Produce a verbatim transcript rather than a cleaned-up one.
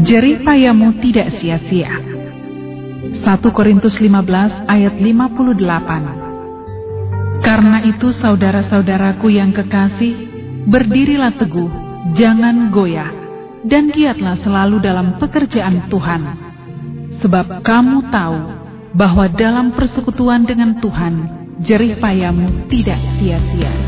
jerih payamu tidak sia-sia. satu Korintus lima belas ayat lima puluh delapan. Karena itu saudara-saudaraku yang kekasih, berdirilah teguh, jangan goyah, dan giatlah selalu dalam pekerjaan Tuhan. Sebab kamu tahu bahwa dalam persekutuan dengan Tuhan, jerih payamu tidak sia-sia.